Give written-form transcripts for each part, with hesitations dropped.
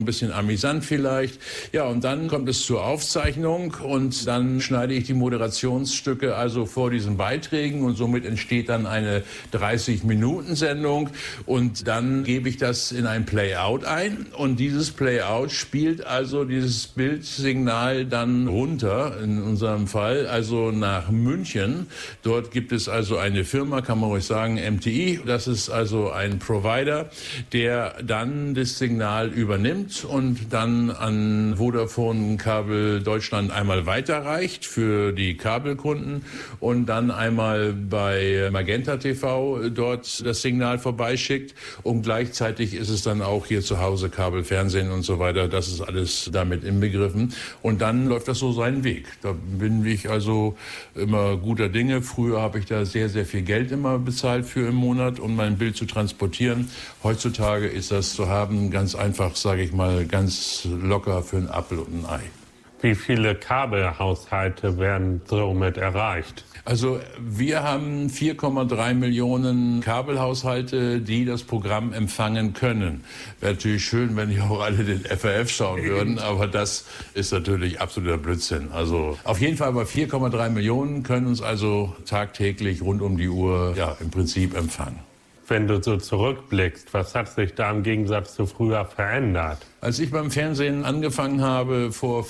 ein bisschen amüsant vielleicht. Ja, und dann kommt es zur Aufzeichnung und dann schneide ich die Moderationsstücke also vor diesen Beiträgen und somit entsteht dann eine 30-Minuten-Sendung und dann gebe ich das in ein Playout ein und dieses Playout spielt also dieses Bildsignal dann runter, in unserem Fall, also nach München. Dort gibt es also eine Firma, kann man ruhig sagen, MTI. Das ist also ein Provider, der dann das Signal übernimmt und dann an Vodafone Kabel Deutschland einmal weiterreicht für die Kabelkunden und dann einmal bei Magenta TV dort das Signal vorbeischickt und gleichzeitig ist es dann auch hier zu Hause Kabelfernsehen und so weiter. Das ist alles damit inbegriffen und dann läuft das so seinen Weg. Da bin ich also immer guter Dinge. Früher habe ich da sehr, sehr viel Geld immer bezahlt für im Monat, um mein Bild zu transportieren. Heutzutage ist das zu haben ganz einfach, sage ich mal, ganz locker für einen Apfel und ein Ei. Wie viele Kabelhaushalte werden somit erreicht? Also wir haben 4,3 Millionen Kabelhaushalte, die das Programm empfangen können. Wäre natürlich schön, wenn die auch alle den FRF schauen würden, aber das ist natürlich absoluter Blödsinn. Also auf jeden Fall bei 4,3 Millionen können uns also tagtäglich rund um die Uhr im Prinzip empfangen. Wenn du so zurückblickst, was hat sich da im Gegensatz zu früher verändert? Als ich beim Fernsehen angefangen habe, vor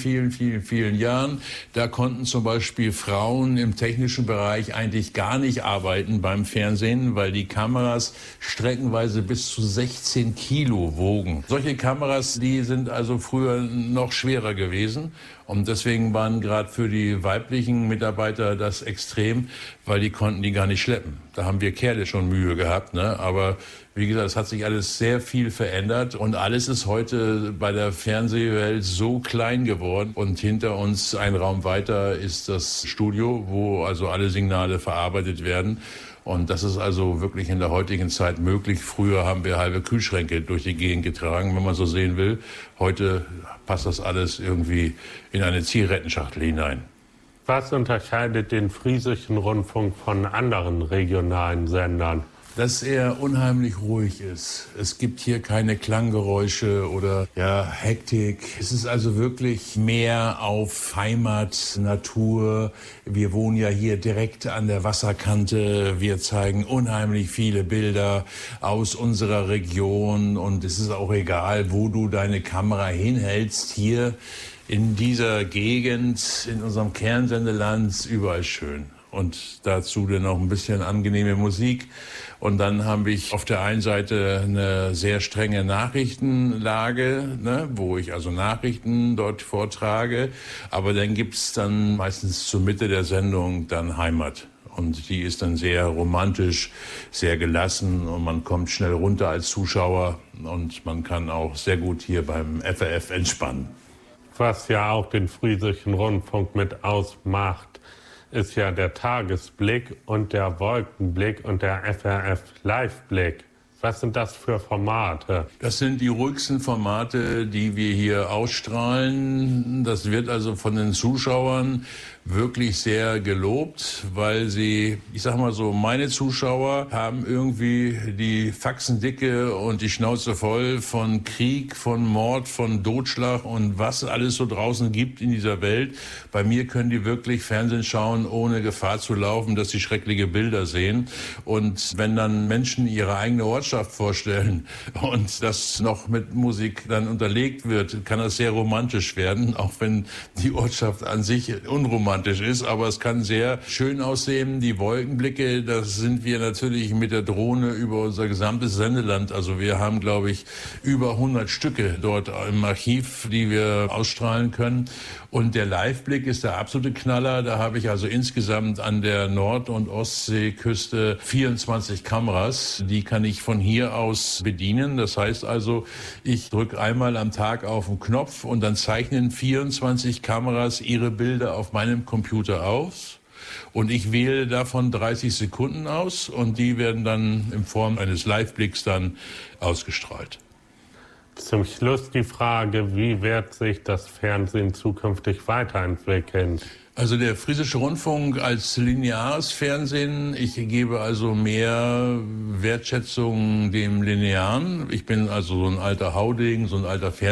vielen Jahren, da konnten zum Beispiel Frauen im technischen Bereich eigentlich gar nicht arbeiten beim Fernsehen, weil die Kameras streckenweise bis zu 16 Kilo wogen. Solche Kameras, die sind also früher noch schwerer gewesen. Und deswegen waren gerade für die weiblichen Mitarbeiter das extrem, weil die konnten die gar nicht schleppen. Da haben wir Kerle schon Mühe gehabt, ne? Aber wie gesagt, es hat sich alles sehr viel verändert und alles ist heute bei der Fernsehwelt so klein geworden. Und hinter uns, ein Raum weiter, ist das Studio, wo also alle Signale verarbeitet werden. Und das ist also wirklich in der heutigen Zeit möglich. Früher haben wir halbe Kühlschränke durch die Gegend getragen, wenn man so sehen will. Heute passt das alles irgendwie in eine Zigarettenschachtel hinein. Was unterscheidet den Friesischen Rundfunk von anderen regionalen Sendern? Dass er unheimlich ruhig ist. Es gibt hier keine Klanggeräusche oder Hektik. Es ist also wirklich mehr auf Heimat, Natur. Wir wohnen ja hier direkt an der Wasserkante. Wir zeigen unheimlich viele Bilder aus unserer Region und es ist auch egal, wo du deine Kamera hinhältst. Hier in dieser Gegend, in unserem Kernsendeland, überall schön. Und dazu dann auch ein bisschen angenehme Musik. Und dann habe ich auf der einen Seite eine sehr strenge Nachrichtenlage, ne, wo ich also Nachrichten dort vortrage. Aber dann gibt's dann meistens zur Mitte der Sendung dann Heimat. Und die ist dann sehr romantisch, sehr gelassen und man kommt schnell runter als Zuschauer. Und man kann auch sehr gut hier beim FRF entspannen. Was ja auch den Friesischen Rundfunk mit ausmacht, ist ja der Tagesblick und der Wolkenblick und der FRF Liveblick. Was sind das für Formate? Das sind die ruhigsten Formate, die wir hier ausstrahlen. Das wird also von den Zuschauern wirklich sehr gelobt, weil sie, ich sag mal so, meine Zuschauer haben irgendwie die Faxendicke und die Schnauze voll von Krieg, von Mord, von Totschlag und was alles so draußen gibt in dieser Welt. Bei mir können die wirklich Fernsehen schauen, ohne Gefahr zu laufen, dass sie schreckliche Bilder sehen. Und wenn dann Menschen ihre eigene Ortschaft vorstellen und das noch mit Musik dann unterlegt wird, kann das sehr romantisch werden, auch wenn die Ortschaft an sich unromantisch ist, aber es kann sehr schön aussehen. Die Wolkenblicke, das sind wir natürlich mit der Drohne über unser gesamtes Sendeland. Also wir haben, glaube ich, über 100 Stücke dort im Archiv, die wir ausstrahlen können. Und der Liveblick ist der absolute Knaller. Da habe ich also insgesamt an der Nord- und Ostseeküste 24 Kameras. Die kann ich von hier aus bedienen. Das heißt also, ich drücke einmal am Tag auf den Knopf und dann zeichnen 24 Kameras ihre Bilder auf meinem Computer aus. Und ich wähle davon 30 Sekunden aus und die werden dann in Form eines Liveblicks dann ausgestrahlt. Zum Schluss die Frage, wie wird sich das Fernsehen zukünftig weiterentwickeln? Also der Friesische Rundfunk als lineares Fernsehen, ich gebe also mehr Wertschätzung dem Linearen. Ich bin also so ein alter Haudegen, so ein alter